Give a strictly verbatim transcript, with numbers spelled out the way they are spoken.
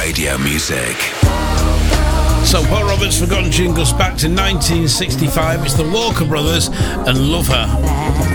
radio music. So Paul Roberts' forgotten tune goes back to nineteen sixty-five. It's the Walker Brothers and Love Her.